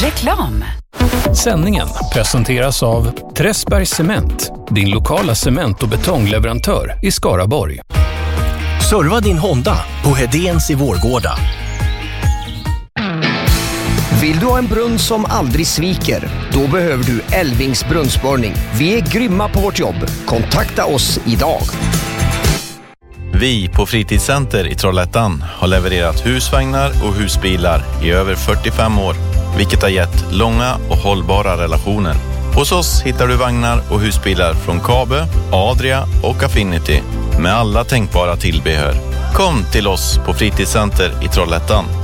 Reklam. Sändningen presenteras av Träsbergs Cement, din lokala cement- och betongleverantör i Skaraborg. Serva din Honda på Hedéns i Vårgårda. Vill du ha en brunn som aldrig sviker? Då behöver du Elvings brunnsborrning. Vi är grymma på vårt jobb. Kontakta oss idag. Vi på Fritidscenter i Trollhättan har levererat husvagnar och husbilar i över 45 år, vilket har gett långa och hållbara relationer. Hos oss hittar du vagnar och husbilar från Kabe, Adria och Affinity med alla tänkbara tillbehör. Kom till oss på Fritidscenter i Trollhättan.